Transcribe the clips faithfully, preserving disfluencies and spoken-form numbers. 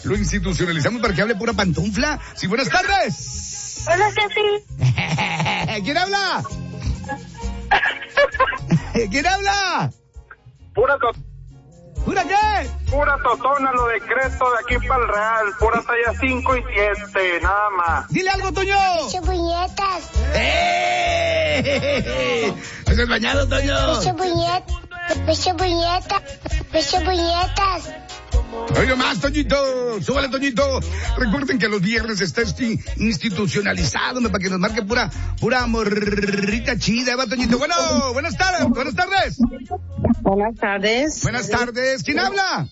lo institucionalizamos para que hable pura pantufla. Sí, buenas tardes. Hola, Ceci. ¿Quién habla? ¿Quién habla? Pura to ¿Pura qué? Pura totona, lo decreto de aquí para el Real. Pura talla cinco y siete, nada más. Dile algo, Toño. Pecho puñetas. ¡Eh! ¿Estás bañado, Toño? Pecho puñetas. Pecho puñetas. Pecho puñetas. Oiga más, Toñito. Súbale, Toñito. Recuerden que los viernes está este institucionalizado, para que nos marque pura, pura morrita chida, va, Toñito. Bueno, buenas tardes, buenas tardes. Buenas tardes. Buenas tardes. ¿Quién habla?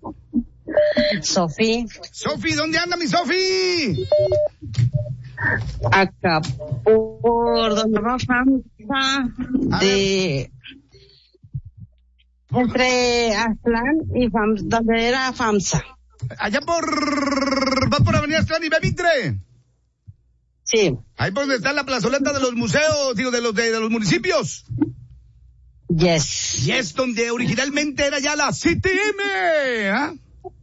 Sofi. Sofi, ¿dónde anda mi Sofi? Acá por donde va FAMSA de entre Aztlán y FAMSA, donde era FAMSA. Allá por, va por Avenida Aztlán y Bemitre. Sí. Ahí por donde está la plazoleta de los museos, digo, de los de, de los municipios. Yes. Y es donde originalmente era ya la C T M, ¿ah?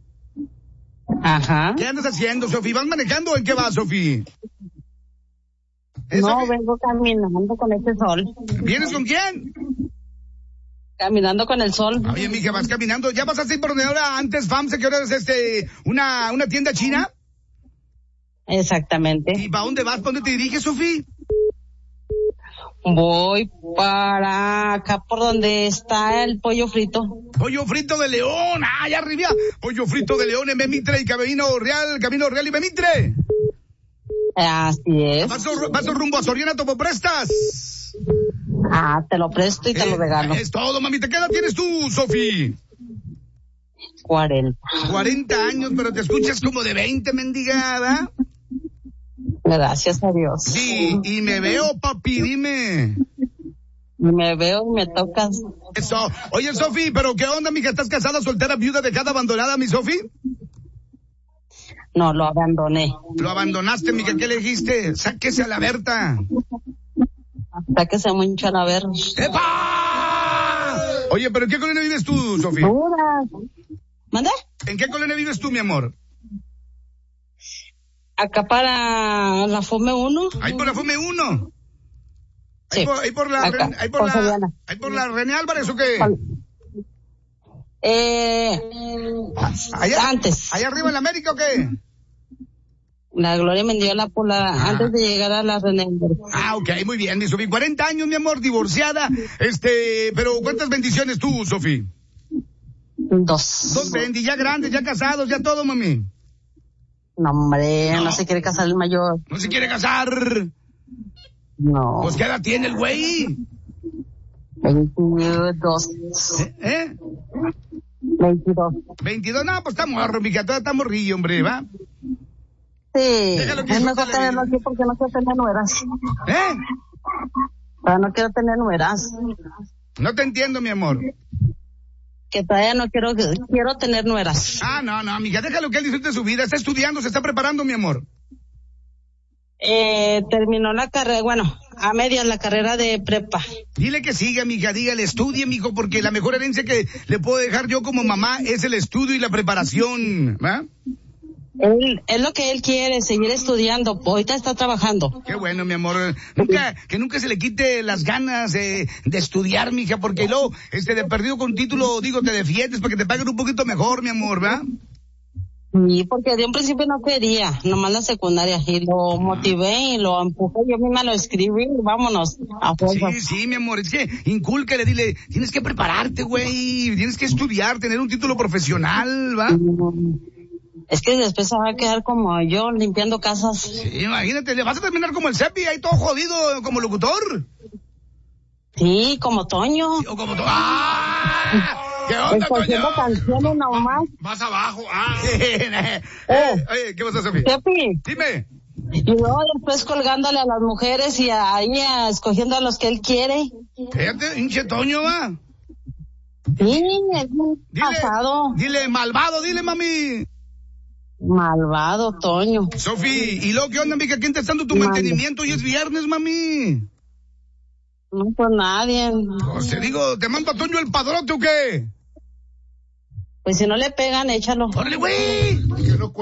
Ajá. ¿Qué andas haciendo, Sofi? ¿Vas manejando o en qué vas, Sofi? No, Sofi? vengo caminando con este sol. ¿Vienes con quién? Caminando con el sol. Oye, mija, vas caminando. ¿Ya pasaste por donde ahora antes FAMSA, que ahora es este, una, una tienda china? Exactamente. ¿Y para dónde vas? ¿Para dónde te diriges, Sofi? Voy para acá por donde está el pollo frito. Pollo frito de León, ah, allá arriba. Pollo frito de León en Bemitre y Camino Real, Camino Real y Bemitre. Así es. ¿Vas, vas rumbo a Soriana Topoprestas? Ah, te lo presto y te eh, lo regalo. Es todo, mamita. ¿Qué edad tienes tú, Sofi? Cuarenta. Cuarenta años, pero te escuchas como de veinte, mendigada. Gracias a Dios. Sí, y me veo, papi, dime. Me veo y me tocas. Eso. Oye, Sofi, ¿pero qué onda, mija? ¿Estás casada, soltera, viuda, dejada, abandonada, mi Sofi? No, lo abandoné. Lo abandonaste, mija. ¿Qué le dijiste? Sáquese a la Berta. Hasta que se mucho a la ver. ¡Epa! Oye, ¿pero en qué colonia vives tú, Sofi? ¿Mande? ¿En qué colonia vives tú, mi amor? Acá para la FOME uno. Ahí por la FOME uno. Sí. Ahí por, ahí por la, Acá, Ren, ahí por por la, Soriana. ahí por la René Álvarez, ¿o qué? Eh, Allá, antes. ¿Allá arriba en la América o qué? La Gloria Mendiola por la, Ah. antes de llegar a la René. Ah, ok, muy bien, mi Sofi. cuarenta años, mi amor, divorciada. Este, pero ¿cuántas bendiciones tú, Sofi? Dos. Dos bendiciones, ya grandes, ya casados, ya todo, mami. No, hombre, No. no, se quiere casar el mayor. No se quiere casar. No. Pues ¿qué edad tiene el güey? veintidós. ¿Eh? ¿Eh? veintidós. veintidós, no, pues está morro, mija, todavía está morrillo, hombre, ¿va? Sí. Déjalo que Es mejor disfrute la tenerlo vida. aquí porque no quiero tener nueras. ¿Eh? Pero no quiero tener nueras. No te entiendo, mi amor. Que todavía no quiero, quiero tener nueras. Ah, no, no, amiga, déjalo que él disfrute su vida. Está estudiando, se está preparando, mi amor. Eh, terminó la carrera, bueno, a medias la carrera de prepa. Dile que siga, mija, dígale, estudie, mijo, porque la mejor herencia que le puedo dejar yo como mamá es el estudio y la preparación, ¿va? Él, es lo que él quiere, seguir estudiando. Ahorita está trabajando. Qué bueno, mi amor. Nunca, que nunca se le quite las ganas de, de estudiar, mija, porque luego, este, de perdido con título, digo, te defiendes para que te paguen un poquito mejor, mi amor, ¿va? Sí, porque de un principio no quería, nomás la secundaria, y lo motivé y lo empujé, yo misma lo escribí y vámonos, a fuerza. Sí, sí, mi amor, es que incúlcale, dile, tienes que prepararte, güey, tienes que estudiar, tener un título profesional, ¿va? Es que después se va a quedar como yo, limpiando casas. Sí, imagínate, le vas a terminar como el Cepi, ahí todo jodido, como locutor. Sí, como Toño. Sí, o como tú. ¡Ah! ¿Qué onda, Estoy haciendo Toño? canciones nomás. Más abajo. Ah. eh, oye, ¿qué pasa, Sofi? Pepi, Dime. y luego después colgándole a las mujeres y ahí a- escogiendo a los que él quiere. Fíjate, hinche Toño, va. Sí, es un Dile, pasado. dile, malvado, dile, mami. Malvado, Toño. Sofi, ¿y luego qué onda, mija? ¿Quién te está dando tu Mande. mantenimiento? Hoy es viernes, mami. No, pues nadie. O sea, digo, ¿te mando a Toño el padrote o qué? Pues si no le pegan, échalo. ¡Órale, güey!